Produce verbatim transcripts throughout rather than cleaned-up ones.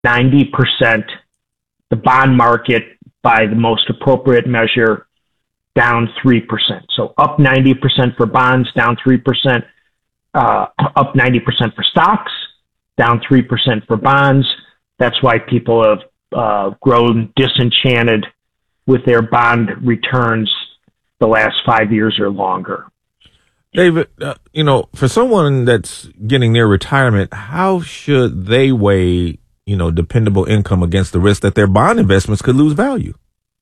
ninety percent. The bond market, by the most appropriate measure, down three percent. So up ninety percent for bonds, down three percent. Uh, up ninety percent for stocks, down three percent for bonds. That's why people have uh, grown disenchanted with their bond returns the last five years or longer. David, uh, you know, for someone that's getting near retirement, how should they weigh, you know, dependable income against the risk that their bond investments could lose value?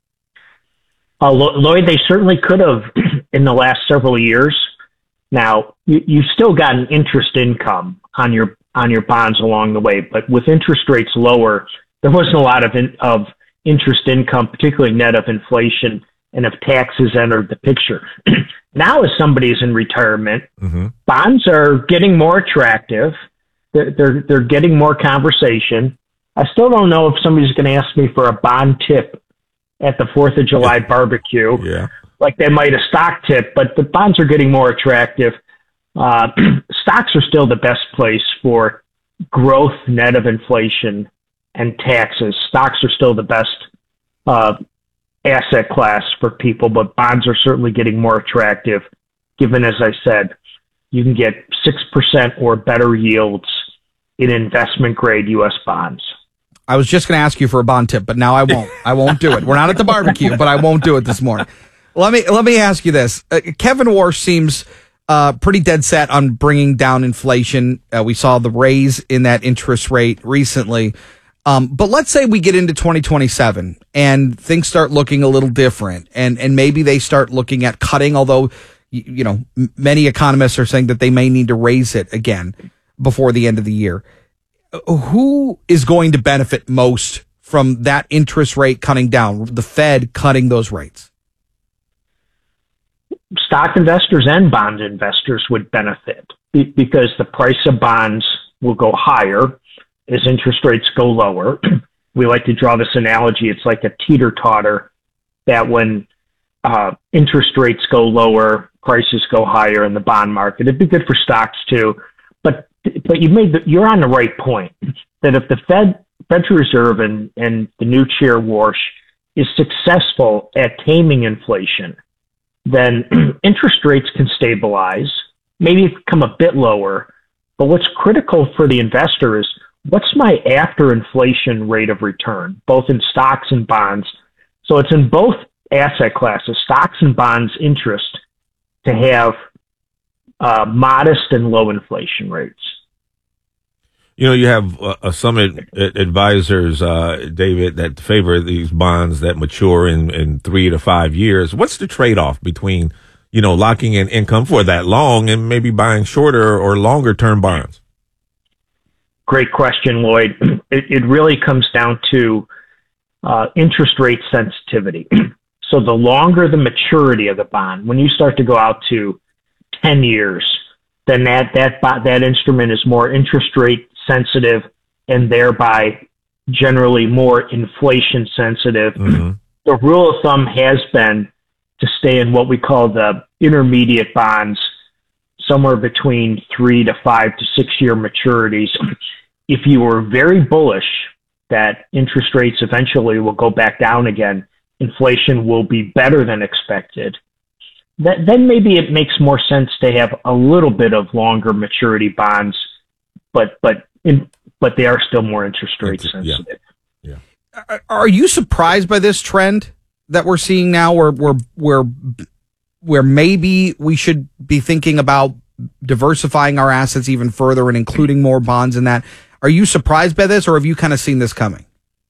Uh, Lloyd, they certainly could have in the last several years. Now, you, you've still got an interest income on your on your bonds along the way, but with interest rates lower, there wasn't a lot of in, of interest income, particularly net of inflation and if taxes entered the picture. Now, as somebody's in retirement, mm-hmm. bonds are getting more attractive. They're, they're they're getting more conversation. I still don't know if somebody's going to ask me for a bond tip at the Fourth of July barbecue, yeah, like they might a stock tip. But the bonds are getting more attractive. Uh, stocks are still the best place for growth net of inflation and taxes. Stocks are still the best uh, asset class for people, but bonds are certainly getting more attractive, given, as I said, you can get six percent or better yields in investment-grade U S bonds. I was just going to ask you for a bond tip, but now I won't. I won't do it. We're not at the barbecue, but I won't do it this morning. Let me let me ask you this. Uh, Kevin Warsh seems uh, pretty dead set on bringing down inflation. Uh, we saw the raise in that interest rate recently. Um, but let's say we get into twenty twenty-seven and things start looking a little different, and, and maybe they start looking at cutting, although, you, you know, m- many economists are saying that they may need to raise it again before the end of the year. Who is going to benefit most from that interest rate cutting down, the Fed cutting those rates? Stock investors and bond investors would benefit because the price of bonds will go higher as interest rates go lower. We like to draw this analogy. It's like a teeter-totter that when uh, interest rates go lower, prices go higher in the bond market. It'd be good for stocks too. But but you made the, you're on the right point that if the Fed, Federal Reserve and, and the new chair Warsh is successful at taming inflation, then interest rates can stabilize, maybe come a bit lower. But what's critical for the investor is what's my after inflation rate of return, both in stocks and bonds. So it's in both asset classes, stocks and bonds interest, to have uh, modest and low inflation rates. You know, you have uh, a summit advisors, uh, David, that favor these bonds that mature in, in three to five years. What's the trade-off between, you know, locking in income for that long and maybe buying shorter or longer term bonds? Great question, Lloyd. It, it really comes down to uh, interest rate sensitivity. So the longer the maturity of the bond, when you start to go out to ten years, then that that that instrument is more interest rate sensitive and thereby generally more inflation sensitive. Mm-hmm. The rule of thumb has been to stay in what we call the intermediate bonds, somewhere between three to five to six year maturities. If you were very bullish that interest rates eventually will go back down again, inflation will be better than expected, that, then maybe it makes more sense to have a little bit of longer maturity bonds, but but in, but they are still more interest rate sensitive. Yeah. Yeah. Are you surprised by this trend that we're seeing now, where where where where maybe we should be thinking about diversifying our assets even further and including more bonds in that? Are you surprised by this, or have you kind of seen this coming?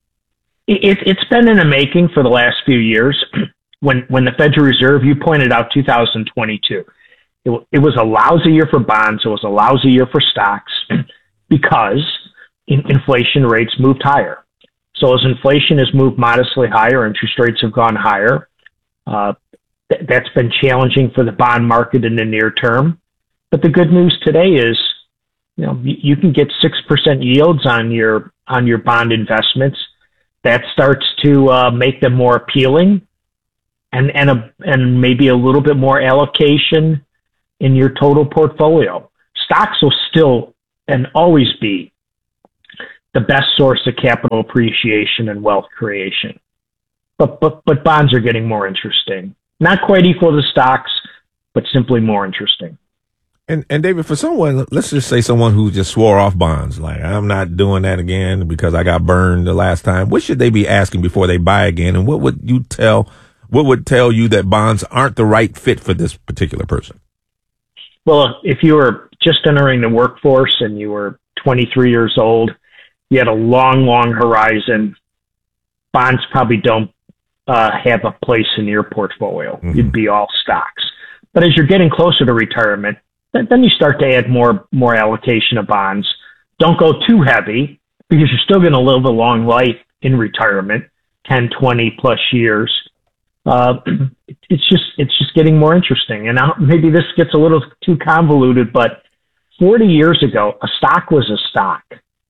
It, it's been in the making for the last few years. When when the Federal Reserve, you pointed out two thousand twenty-two, it, it was a lousy year for bonds. It was a lousy year for stocks because in, inflation rates moved higher. So as inflation has moved modestly higher, interest rates have gone higher. Uh, th- that's been challenging for the bond market in the near term. But the good news today is, you know, you, you can get six percent yields on your on your bond investments. That starts to uh, make them more appealing, and and a, and maybe a little bit more allocation in your total portfolio. Stocks will still and always be the the best source of capital appreciation and wealth creation. But, but, but bonds are getting more interesting. Not quite equal to stocks, but simply more interesting. And and David, for someone, let's just say someone who just swore off bonds, like I'm not doing that again because I got burned the last time. What should they be asking before they buy again? And what would you tell? What would tell you that bonds aren't the right fit for this particular person? Well, if you were just entering the workforce and you were twenty-three years old, you had a long, long horizon, bonds probably don't uh, have a place in your portfolio. Mm-hmm. You'd be all stocks. But as you're getting closer to retirement, then you start to add more more allocation of bonds. Don't go too heavy because you're still going to live a long life in retirement, ten, twenty plus years. Uh, it's just it's just getting more interesting. And now maybe this gets a little too convoluted, but forty years ago, a stock was a stock.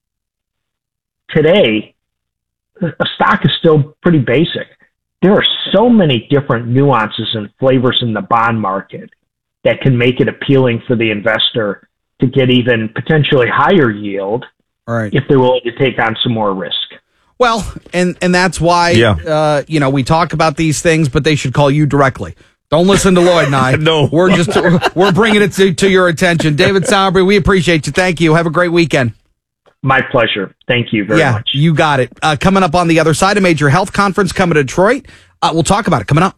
Today, a stock is still pretty basic. There are so many different nuances and flavors in the bond market that can make it appealing for the investor to get even potentially higher yield right. if they're willing to take on some more risk. Well, and, and that's why, yeah. uh, you know, we talk about these things, but they should call you directly. Don't listen to Lloyd and I. No. We're just, we're bringing it to, to your attention. David Sowerby, we appreciate you. Thank you. Have a great weekend. My pleasure. Thank you very yeah, much. You got it. Uh, coming up on the other side, a major health conference coming to Detroit. Uh, we'll talk about it coming up.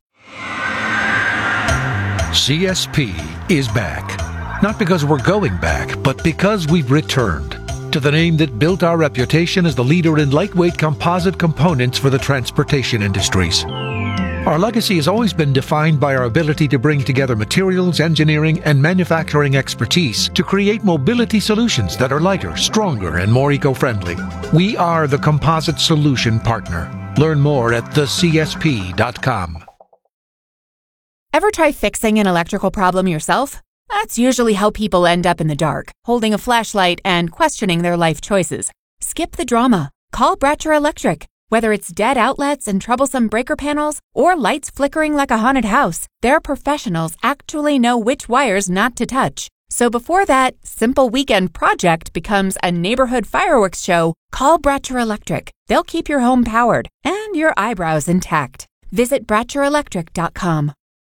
C S P is back. Not because we're going back, but because we've returned to the name that built our reputation as the leader in lightweight composite components for the transportation industries. Our legacy has always been defined by our ability to bring together materials, engineering, and manufacturing expertise to create mobility solutions that are lighter, stronger, and more eco-friendly. We are the composite solution partner. Learn more at the c s p dot com. Ever try fixing an electrical problem yourself? That's usually how people end up in the dark, holding a flashlight and questioning their life choices. Skip the drama. Call Bratcher Electric. Whether it's dead outlets and troublesome breaker panels or lights flickering like a haunted house, their professionals actually know which wires not to touch. So before that simple weekend project becomes a neighborhood fireworks show, call Bratcher Electric. They'll keep your home powered and your eyebrows intact. Visit Bratcher Electric dot com.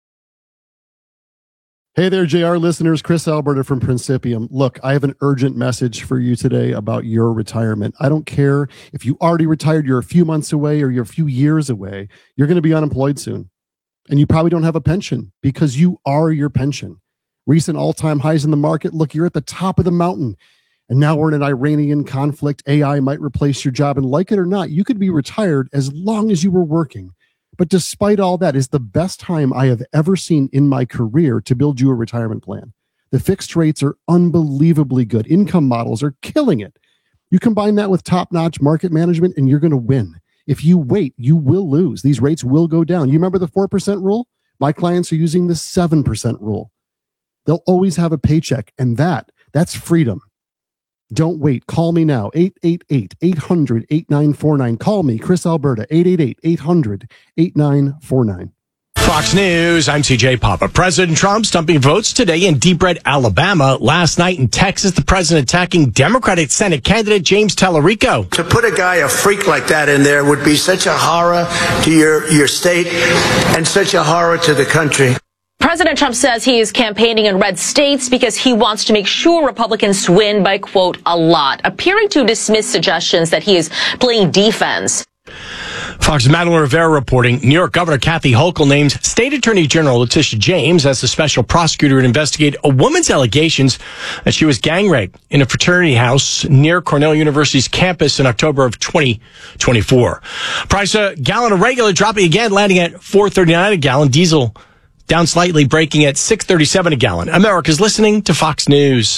Hey there, J R listeners. Chris Alberta from Principium. Look, I have an urgent message for you today about your retirement. I don't care if you already retired, you're a few months away, or you're a few years away. You're going to be unemployed soon. And you probably don't have a pension because you are your pension. Recent all-time highs in the market. Look, you're at the top of the mountain. And now we're in an Iranian conflict. A I might replace your job. And like it or not, you could be retired as long as you were working. But despite all that, is the best time I have ever seen in my career to build you a retirement plan. The fixed rates are unbelievably good. Income models are killing it. You combine that with top-notch market management and you're going to win. If you wait, you will lose. These rates will go down. You remember the four percent rule? My clients are using the seven percent rule. They'll always have a paycheck, and that, that's freedom. Don't wait. Call me now. eight eight eight, eight hundred, eight nine four nine. Call me, Chris Alberta, eight eight eight, eight hundred, eight nine four nine. Fox News, I'm C J Papa. President Trump stumping votes today in Deep Red, Alabama. Last night in Texas, the president attacking Democratic Senate candidate James Tallarico. To put a guy, a freak like that in there would be such a horror to your, your state and such a horror to the country. President Trump says he is campaigning in red states because he wants to make sure Republicans win by, quote, a lot, appearing to dismiss suggestions that he is playing defense. Fox's Madeline Rivera reporting New York Governor Kathy Hochul named State Attorney General Letitia James as the special prosecutor to investigate a woman's allegations that she was gang raped in a fraternity house near Cornell University's campus in October of twenty twenty-four. Price a gallon of regular dropping again, landing at four thirty-nine a gallon. Diesel down slightly, breaking at six thirty-seven a gallon. America's listening to Fox News.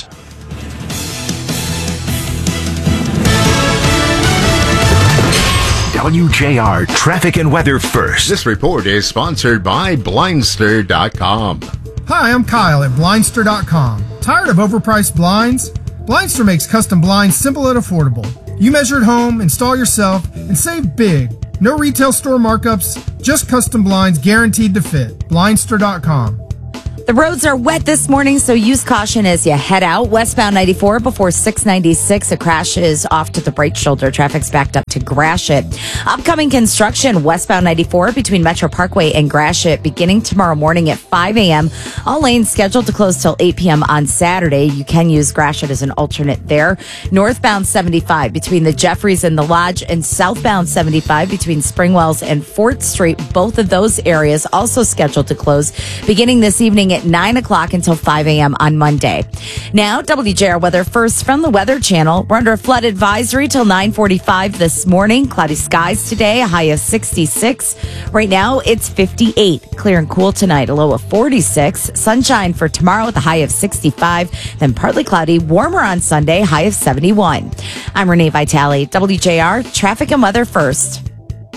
W J R Traffic and Weather First. This report is sponsored by Blindster dot com. Hi, I'm Kyle at Blindster dot com. Tired of overpriced blinds? Blindster makes custom blinds simple and affordable. You measure at home, install yourself, and save big. No retail store markups, just custom blinds guaranteed to fit. Blindster dot com. The roads are wet this morning, so use caution as you head out. Westbound ninety-four before six ninety-six. A crash is off to the right shoulder. Traffic's backed up to Gratiot. Upcoming construction, westbound ninety-four between Metro Parkway and Gratiot, beginning tomorrow morning at five a.m. All lanes scheduled to close till eight p.m. on Saturday. You can use Gratiot as an alternate there. Northbound seventy-five between the Jeffries and the Lodge, and southbound seventy-five between Springwells and Fort Street. Both of those areas also scheduled to close beginning this evening at nine o'clock until five a.m. on Monday. Now, W J R weather first from the Weather Channel. We're under a flood advisory till nine forty-five this morning. Cloudy skies today, a high of sixty-six. Right now, it's fifty-eight. Clear and cool tonight, a low of forty-six. Sunshine for tomorrow with a high of sixty-five. Then partly cloudy, warmer on Sunday, high of seventy-one. I'm Renee Vitale, W J R Traffic and Weather First.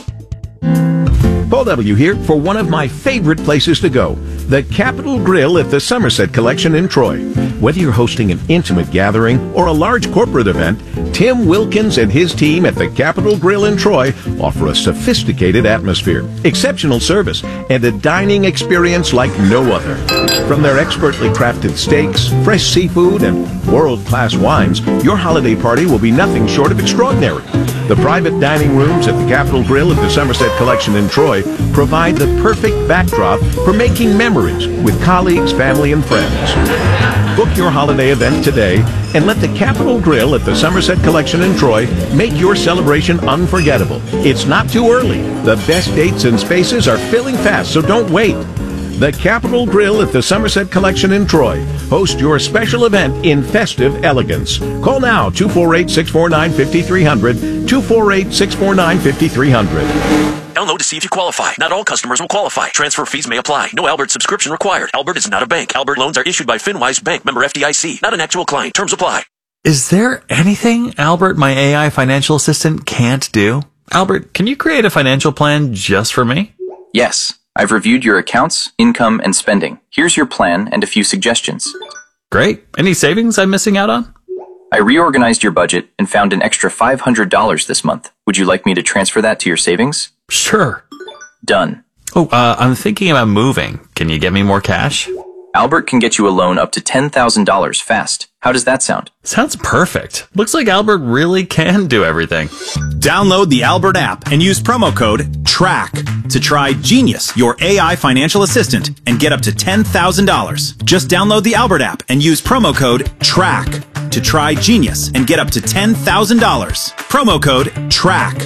Paul W. here for one of my favorite places to go, the Capitol Grill at the Somerset Collection in Troy. Whether you're hosting an intimate gathering or a large corporate event, Tim Wilkins and his team at the Capitol Grill in Troy offer a sophisticated atmosphere, exceptional service, and a dining experience like no other. From their expertly crafted steaks, fresh seafood, and world-class wines, your holiday party will be nothing short of extraordinary. The private dining rooms at the Capitol Grill at the Somerset Collection in Troy provide the perfect backdrop for making memories with colleagues, family, and friends. Book your holiday event today and let the Capitol Grill at the Somerset Collection in Troy make your celebration unforgettable. It's not too early. The best dates and spaces are filling fast, so don't wait. The Capitol Grill at the Somerset Collection in Troy. Host your special event in festive elegance. Call now, two four eight, six four nine, five three zero zero, two four eight, six four nine, five three zero zero. Download to see if you qualify. Not all customers will qualify. Transfer fees may apply. No Albert subscription required. Albert is not a bank. Albert loans are issued by FinWise Bank, member F D I C. Not an actual client. Terms apply. Is there anything Albert, my A I financial assistant, can't do? Albert, can you create a financial plan just for me? Yes. I've reviewed your accounts, income, and spending. Here's your plan and a few suggestions. Great. Any savings I'm missing out on? I reorganized your budget and found an extra five hundred dollars this month. Would you like me to transfer that to your savings? Sure. Done. Oh, uh, I'm thinking about moving. Can you get me more cash? Albert can get you a loan up to ten thousand dollars fast. How does that sound? Sounds perfect. Looks like Albert really can do everything. Download the Albert app and use promo code TRACK to try Genius, your A I financial assistant, and get up to ten thousand dollars. Just download the Albert app and use promo code TRACK to try Genius and get up to ten thousand dollars. Promo code TRACK.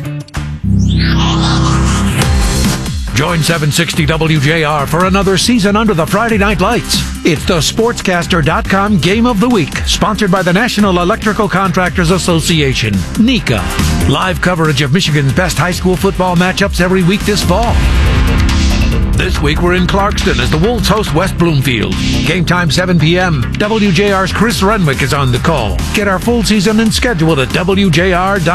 Join seven sixty W J R for another season under the Friday Night Lights. It's the Sportscaster dot com Game of the Week, sponsored by the National Electrical Contractors Association, NECA. Live coverage of Michigan's best high school football matchups every week this fall. This week we're in Clarkston as the Wolves host West Bloomfield. Game time seven p.m. W J R's Chris Renwick is on the call. Get our full season and schedule at W J R dot com.